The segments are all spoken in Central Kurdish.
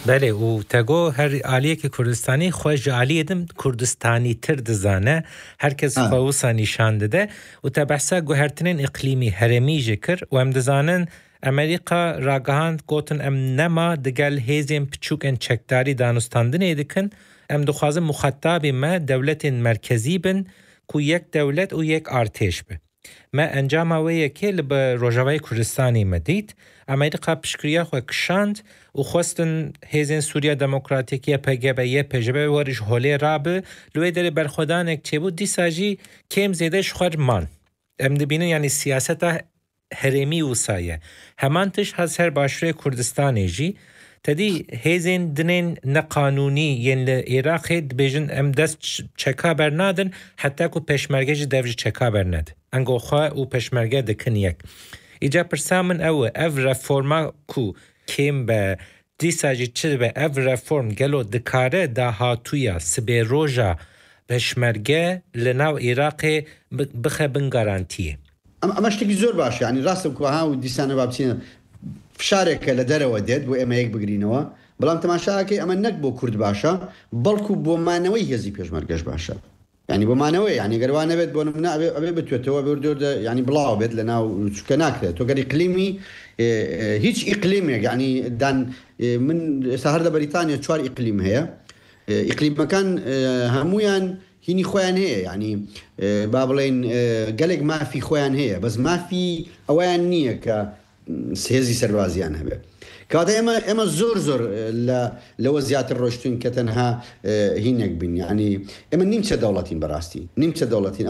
بله و تگو هر عالیه که کردستانی خوش عالیه دم کردستانی تر دزانه هر کس خواهوسا نشان داده و تا بحثا گوهرتنین اقلیمی هرمی جکر و هم دزانن امریکا راگهاند گوتن ام نما دگل هیزیم پچوکن چکداری دانستاندنه دکن ام دخوازم مخاطبی ما دولت مرکزی بن کو یک دولت و یک ارتش به ما انجام اوه که لب روجاوی کردستانی مدید امریکا پشکریا خو کشاند و خواستن هیزن سوریا دموکراتیکیه پگبه پجبه ورش هولی رابه لوی در برخودان اک چه بود دیساجی کم زیدش خور مان ام دبینن یعنی سیاست هرمی وسایه همانتش هز هر باشوری کردستانی جی تدی هیزن دنین نقانونی یعنی عراق بیجن ام دست چکا برنادن حتی کو پشمرگه جی دوج چکا برند انگو خواه و پشمرگه دکن یک ایجا پرسامن او رفورما کو کم به دیساجی چه به او رفورم گلو دکاره دا هاتویا سبه روژا پشمرگه لناو عراق بخه بن گارانتیه اما شتێکی زۆر باش یعنی ڕاستم کوها و دیسانە بابچینە فشارێکە لە دەرەوە دێت بۆ ئێمە یەک بگرینەوە بەڵام تەماشاکەی ئەمە نەک بۆ کورد باشە بەڵکو بۆ مانەوەی هێزی پێشمەرگەش باشە یعنی بۆ مانەوەی یعنی گەروانە بێت بۆ نمونە ئەبێ بتوێتەوە بێ یعنی بڵاو بێت لە ناو چکە ناکرێت تۆ گەر ئیقلیمی هیچ ئیقلیمێک یعنی دان من ئێستا هەر لە بەریتانیا 4 ئیقلیم هەیە ئیقلیمەکان هەمویان هینی خۆیان هەیە یعنی با بڵێن گەلێک مافی خۆیان هەیە بەس مافی ئەویان نییە کە هێزی سەربازیان هەبێت کاتە ئێمە زۆر لەوە زیاتر ڕۆشتوین کە تەنها هینێک بین یعنی ئێمە نیمچە دەوڵەتین بەڕاستی نیمچە دەوڵەتین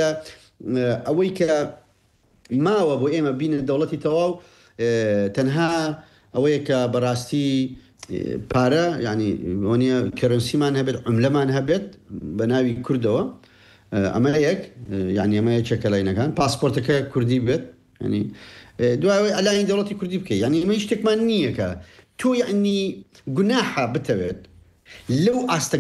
ئەوەی کە ماوە بۆ ئێمە بینە دەوڵەتی تەواو تەنها ئەوەیە کە بەڕاستی پارە ینی وانە کەرەنسیمان هەبێت عملەمان هەبێت بە ناوی کوردەوە ئەمە یەک یعنی ئەمە یەکێکە لاینەکان پاسپۆرتەکە کوردی بێت ینی دوای ئەلاین دەوڵەتی کوردی بکەیت یعنی ئەمە شتێکمان نییە کە تۆ یعنی گوناحە بتەوێت لەو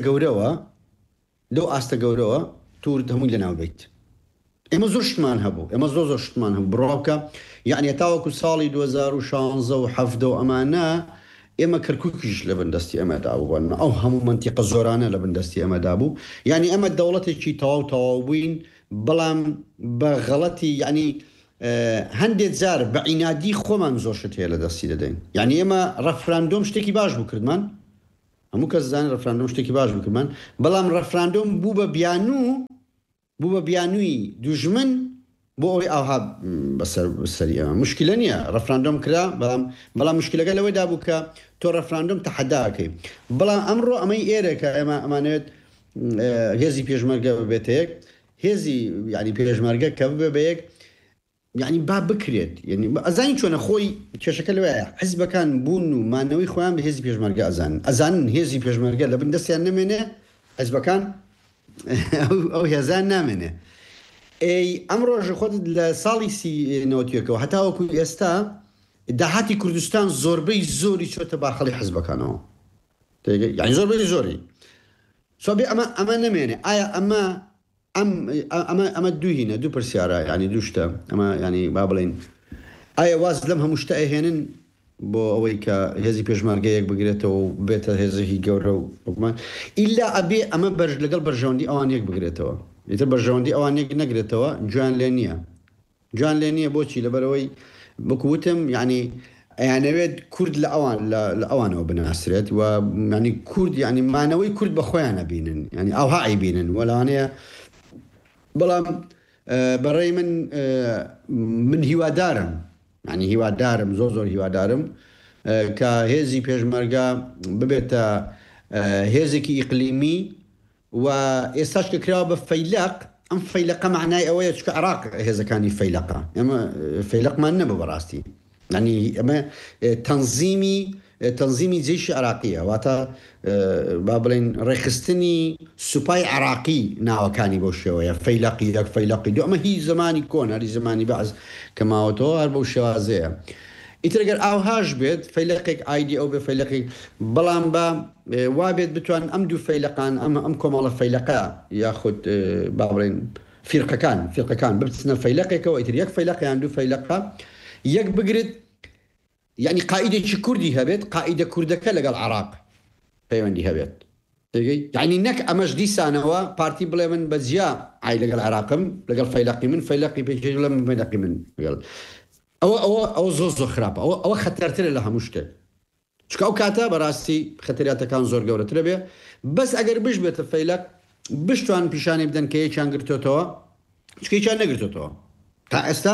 ئاستە گەورەوە تور هەمووی لەناو بیت ئێمە زۆر شتمان هەبوو ئێمە زۆر شتمان هەبوو بڕاوکە یعنی تاوەکو ساڵی 2016 و 17 ئەمانە ئێمە کەرکووکیش لە بەندەستی ئەمەدا بووبوون ئەو هەموو منتیقە زۆرانە لە بەندەستی ئەمەدا بوو یعنی ئەمە دەوڵەتێکی تەواو بووین بەڵام بە غەڵەتی یعنی هەندێک جار بە عینادی خۆمان زۆر شت هەیە لە دەستی دەدەین یعنی ئێمە ڕەفراندۆم شتێکی باش بوو کردمان هەموو کەس زانێت ڕەفراندۆم شتێکی باش بوو کردمان بەڵام ڕەفراندۆم بوو بە بیانووی دوژمن بۆ ئەوەی ئاها بەسەری ئەمە مشکلە نییە ڕەفراندۆم کرا بەڵام مشکلەکە لەوەیدا بوو کە تۆ ڕەفراندۆم تەحەداکەی بەڵام ئەمڕۆ ئەمەی ئێرەکە ئێمە ئەمانێت هێزی پێشمەرگە ببێت یەک هێزی یعنی پێشمەرگە کە ببێ بە یەک یعنی با بکرێت یعنی ئەزانی چۆنە خۆی کێشەکە لەوەیە حیزبەکان بوون و مانەوەی خۆیان بە هێزی پێشمەرگە ئەزانن هێزی پێشمەرگە لە بندەستیان نامێنێ حیزبەکان ئەو هێزان نامێنێ ئەم ڕۆژە خۆت لە ساڵی 90ەوە هەتاوەکو ئێستا داهاتی کوردستان زۆربەی زۆری چۆتە باخەڵی حیزبەکانەوە یعنی زۆربەی زۆری سۆبێ ئەمە نامێنێ ئایا ئەمە دووهینە دوو پرسیارە ینی دووشتە ئەمە ینی با بڵێن ئایا واز لەم هەموو شتە ئەهێنن بۆ ئەوەی کە هێزی پێشمەرگەیەک بگرێتەوە و بێتە هێزێکی گەورە و حکومەت ئیلا ئەبێ ئەمە لەگەڵ بەرژەوەندی ئەوان یەک بگرێتەوە ئیتر بەرژەوەندی ئەوان یەک نەگرێتەوە جوان لێ نییە بۆچی لەبەرەوەی بکوتم ینی ئەیانەوێت کورد لە ئەوانەوە بناسرێت و ینی کورد ینی مانەوەی کورد بە خۆیانە بینن ینی ئەوها ئەیبینن وەلانەیە بەڵام بەڕێی من هیوادارم ینی هیوادارم زۆر هیوادارم کە هێزی پێشمەرگە ببێتە هێزێکی ئیقلیمی و ئێستاش کە کراوە بە فەیلق ئەم فەیلقە معنای ئەوەیە چکە عێراق هێزەکانی فەیلقە ئێمە فەیلقمان نەبوو بەڕاستی ینی ئەمە تەنزیمی جێشی عێراقیە واتە با بڵێن ڕێخستنی سوپای عێراقی ناوەکانی بۆ شێوەیە فەیلقی یەک فەیلقی دو ئەمە هیچ زمانی کۆن هەری زمانی بەعز کە ماوەتەوە هەر بەو شێوازەیە ئیتر ئەگەر ئاوهاش بێت فەیلقێک ئایدی ئەو بێ فەیلقێک بەڵام بە وا بێت بتوان ئەم دوو فەیلقان ئەم کۆمەڵە فەیلقە یاخود با بڵێن فیرقەکان ببچنە فەیلقێکەوە ئیتر یەک فەیلق یان دوو فەیلقە یەک بگرێت یعنی قائیدێکی کوردی هەبێت قائیدە کوردەکە لەگەڵ عێراق پەیوەندی هەبێت یعنی نەک ئەمەش دیسانەوە پارتی بڵێ من بەجیا ئای لەگەڵ عراقم لەگەڵ فەیلقی من فەیلقی پێ لە من فەیلقی من ئەوە زۆر خراپە ئەوە خەتەرترە لە هەموو شتێک چکە ئەو کاتە بەڕاستی خەتەریاتەکان زۆر گەورەترە بێ بەس ئەگەر بش بێتە فەیلق بشتوان پیشانی بدەن کە یەکیان گرتوتەوە چکەیان نەگرتوتەوە تا ئێستا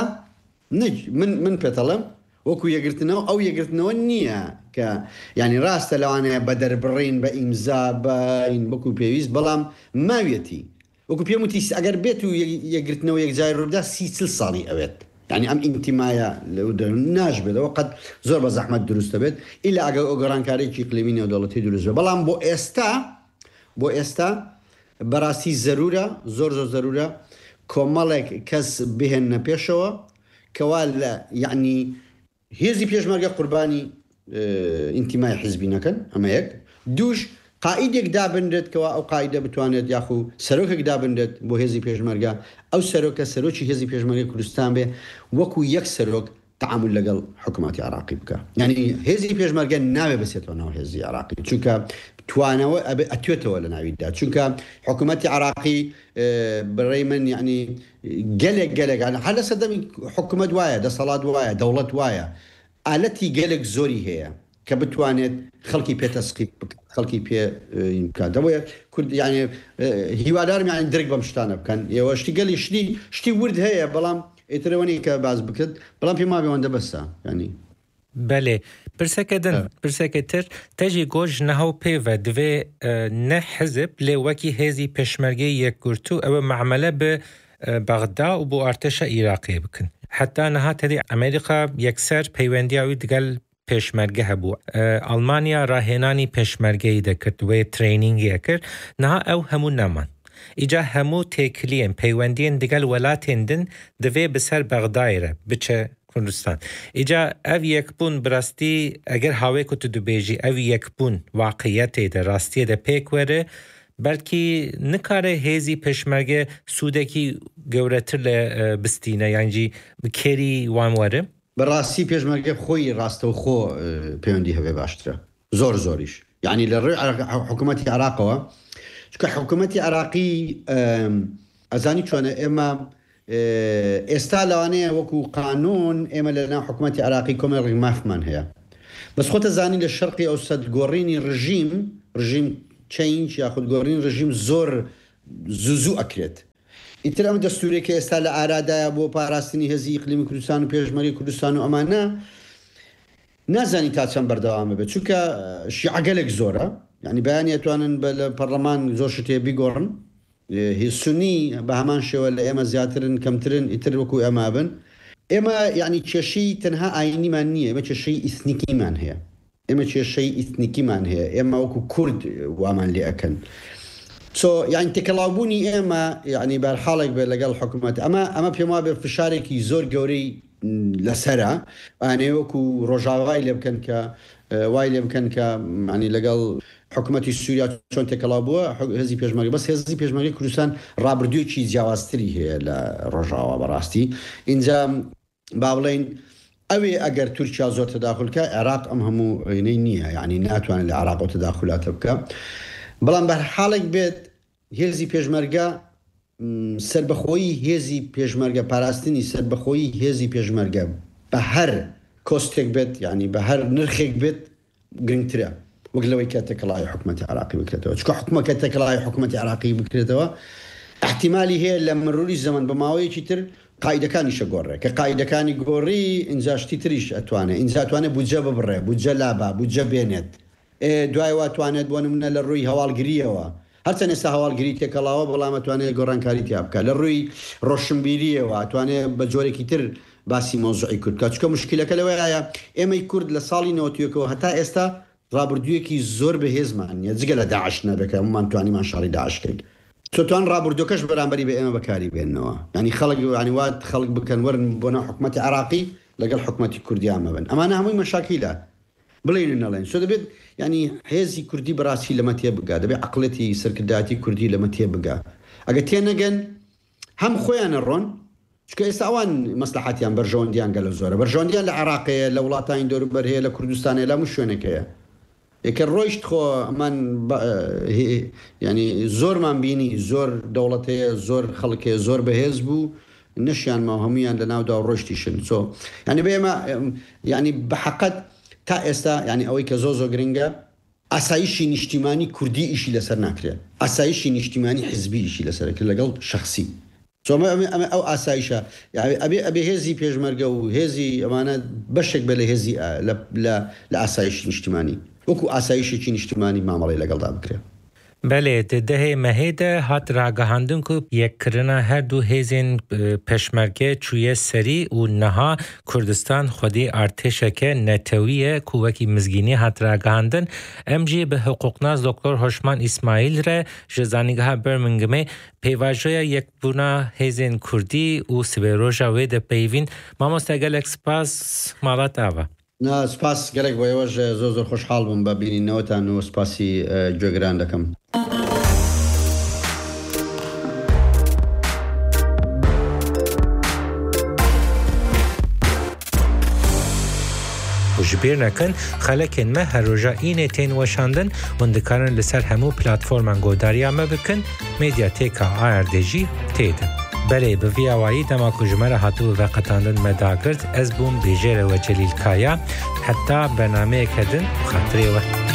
من پێتەڵم وەکو یەگرتنەوە ئەو یەگرتنەوە نییە کە ینی ڕاستە لەوانەیە بە دەربڕین بە ئیمزا بەین بەکو پێویست بەڵام ماوێتی وەکو پێم وتی ئەگەر بێت و یەگرتنەوە یەکجای ڕوودا 30 ساڵی ئەوێت ینی ئەم ئینتیمایە ناشبێتەوە قەت زۆر بە زەحمەت دروستە بێت ئیلا ئەگەر ئۆگەڕانکارێکی قلیمی نێودەوڵەتی دروست بێت بەڵام بۆ ئێستا بەڕاستی زەرورە زۆر زەرورە کۆمەڵێک کەس بهێنە پێشەوە کەوا لە یعنی هێزی پێشمەرگە قوربانی ئینتیمای حزبی نەکەن ئەمە یەک دووش قائیدێک دابندێت کەوا ئەو قائیدە بتوانێت یاخو سەرۆکێک دابندێت بۆ هێزی پێشمەرگە ئەو سەرۆکە سەرۆکی هێزی پێشمەرگەی کوردستان بێ وەکو یەک سەرۆک تعامل لەگەڵ حکوومەتی عراقی بکە یعنی هێزی پێشمەرگە ناوێ بەسێتەوە ناو هێزی عراقی چونکە توانەوە ئەتوێتەوە لە ناویدا چونکە حکوومەتی عراقی بڕێی من یعنی گەلێک هەر لە سەردەمی حکوومەت وایە دەسەڵات وایە دەوڵەت وایە ئالەتی گەلێک زۆری هەیە کە بتوانێت خەڵکی پێتەسقیب خەڵکی پێ بکاتەوەیە کورد یعنی هیوادارم یعنی درک بەم شتانە بکەن ئێوە شتی گەلی شتی ورد هەیە بەڵام ئێترەوەنی کە باز بکرد بەڵام پێما بێوەندە بەسە ینی بەێ پرسەکە تر تەژی گۆژ نەهاو پێوە دوێ نە حزب لێ وەکی هێزی پێشمەرگەی یەکگرتو ئەوە معاملە بە بەغدا و بۆ ئارتەشە عێراقی بکن حتا نەهاتەدی ئەمریکا یەکسەر پەیوەندیاوی دگەل پێشمەرگە هەبوو ئەڵمانیا ڕاهێنانی پێشمەرگەی دەکرد وێ ترینینگیە کرد نەها ئەو هەموو نەمان ئیجا هەموو تێکلێن پەیوەندیان دگەل وەلاتێندن دەوێ بەسەر بەغدایرە بچە کوردستان ئیجا ئەو یەکبوون بڕاستی ئەگەر هاوێک و دوبێژی ئەو یەکبوون واقعیەتێدە ڕاستیەدە پێکوەرە بەلکی نکارە هێزی پێشمەرگە سوودێکی گەورەتر لە بستینە یانجی کێری وانوەرە بەڕاستی پێشمەرگە خۆی ڕاستەوخۆ پەیوەندی هەبێ باشترە زۆریش یعنی لە ڕێی حکوومەتی عراقەوە چکە حکوومەتی عراقی ئەزانی چۆنە ئێمە ئێستا لەوانەیە وەکو قانون ئێمە لە ناو حکوومەتی عراقی کۆمەڵێک مافمان هەیە بەس خۆتە زانی لە شەرقی ئەوسەد گۆڕینی ڕژیم چینج یاخود گۆڕین ڕژیم زۆر زوو ئەکرێت ئیتر ئەم دەستورێکی ئێستا لە ئارادایە بۆ پاراستنی هێزی ئیقلیمی کوردستان و پێشمەرگەی کوردستان و ئەمانە نازانی تا چەند بەردەوامە بێت چونکە شیعەگەلێک زۆرە یعنی بەیان ئەتوانن لە پەرلەمان زۆر شتێ بیگۆڕن هیسونی بە هەمان شێوە لە ئێمە زیاترن کەمترن ئیتر وەکو ئەما بن ئێمە یعنی کێشەی تەنها ئاینیمان نییە ئێمە کێشەی ئیثنیکیمان هەیە ئێمە کێشەی ئیثنیکیمان هەیە ئێمە وەکو کورد وامان لێ ئەکەن یعنی تێکەڵاوبوونی ئێمە یعنی بەرحاڵێک بێت لەگەڵ حکوومەت ئەمە پێم وابێ فشارێکی زۆر گەورەی لەسەرە ئانێ وەکو ڕۆژاوای لێ بکەن کە وای لێ بکەن کە ینی لەگەڵ حکوومەتی سووریا چۆن تێکەڵاو بووە هێزی پێشمەرگە بەس هێزی پێشمەرگەی کوردستان ڕابردوویەکی جیاوازتری هەیە لە ڕۆژاوا بەڕاستی اینجا با بڵێن ئەوێ ئەگەر تورکیا زۆر تەداخولکە عێراق ئەم هەموو عینەی نییە یعنی ناتوانێت لە عێراق تەداخولاتە بکە بەڵام بەرحاڵێک بێت هێزی پێشمەرگە سربەخۆیی هێزی پێشمەرگە پاراستنی سربەخۆیی هێزی پێشمەرگە بە هەر کۆستێک بێت یعنی بە هەر نرخێک بێت گرنگترە وەک لەوەی کە تێکەڵای حکوومەتی عراقی بکرێتەوە چکە حکوومەکە تێکەڵای حکوومەتی عراقی بکرێتەوە احتیمالی هەیە لە مرۆری زەمن بە ماوەیەکی تر قاعدەکانی شەگۆڕێ کە قاعدەکانی گۆڕی ئینجاشتی تریش ئەتوانێت ئینجا توانێت بودجە ببڕێ بودجە لابا بودجە بێنێت دوای واتوانێت بۆ نمونە لە ڕووی هەواڵگریەوە هەرچەند ئێستا هەواڵگری تێکەڵاوە بەڵام ئەتوانێت گۆڕانکاری تیا بکە لە ڕووی ڕۆشنبیریەوە ئەتوانێت بە جۆرێکی تر باسی مۆزوعی کورد کە چکە مشکلەکە لەوەیە ئێمەی کورد لە ساڵی 90ەوە هەتا ئێستا ڕابردوویەکی زۆر بەهێزمان نیە جگە لە داعش نەبێکە ئەممان توانیمان شاڵی داعشکرد تۆتوان ڕابردووەکەش بەرامبەری بە ئێمە بەکاری بێنەوە ینی خەڵک ینیوات خەڵک بکەن وەرن بۆ ناو حکوومەتی عراقی لەگەڵ حکوومەتی کوردیان مەبن ئەمانە هەمووی مەشاکیلە بڵێن نەڵێن سۆ دەبێت ینی هێزی کوردی بەڕاستی لەمە تێ بگا دەبێت عقڵەتی سەرکردایەتی کوردی لەمە تێ بگا ئەگە تێنەگەن هەم خۆیانە ڕۆن چکە ئێستا ئەوان مەسلحەتیان بەرژەوەندیان گەلە زۆرە بەرژەوەندیان لە عێراقەیە لە وڵاتانی دەوروبەر هەیە لە کوردستانە لە هەموو شوێنێکەیە یەکە ڕۆیشت خۆ ئەمان ینی زۆرمان بینی زۆر دەوڵەت هەیە زۆر خەڵکێ زۆر بەهێز بوو نشیان ما هەمویان لە ناودا ڕۆشتیشن چۆ ینی بێمە ینی بەحەقەت تا ئێستا ینی ئەوەی کە زۆ گرنگە ئاسایشی نیشتیمانی کوردی ئیشی لەسەر ناکرێت ئاسایشی نیشتیمانی حزبی ئیشی لەسەرکرد لەگەڵ شخصی چۆمە ئەمە ئەو ئاسایشە ئەبێ هێزی پێشمەرگە و هێزی ئەمانە بەشێک بە لە هێزی لە ئاسایشی نیشتیمانی وەکو ئاسایشێکی نیشتیمانی مامەڵی لەگەڵدا بکرێت بله دهه مهیده هات راگهاندن که یک کرنا هر دو هزین پشمرگه چویه سری و نها کردستان خودی ارتشه که نتویه کوکی مزگینی هات راگهاندن امجی به حقوقناز دکتر هوشمان اسماعیل ره جزانیگاه برمنگمه پیواجویا یک بونا هزین کردی و سبیروژا وید پیوین ماموستا گلک سپاس مالات آوا نا سپاس گەلێک بۆ ئێوەش زۆر خۆشحاڵ بووم بە بینینەوەتان و سپاسی گوێگران دەکەم. جبیر نکن خلکن ما هر روزا اینه تین وشاندن وندکارن لسر همو پلتفرمان گوداریا ما بکن مدیاتیکا ARDG تیدن. بله به ویاوایی دما کجمره هاتو و قطاندن مداگرد از بوم بیجره و جلیل کایا حتی برنامه کردن خاطره و